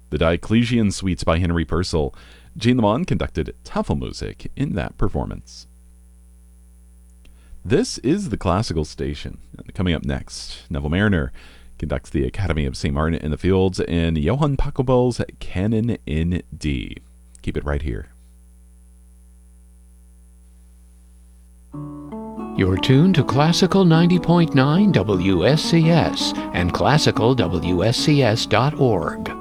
the Diocletian Suites by Henry Purcell. Jean Lemon conducted Tafelmusik in that performance. This is the classical station. Coming up next, Neville Mariner conducts the Academy of St. Martin in the Fields in Johann Pachelbel's Canon in D. Keep it right here. You're tuned to Classical 90.9 WSCS and classicalwscs.org.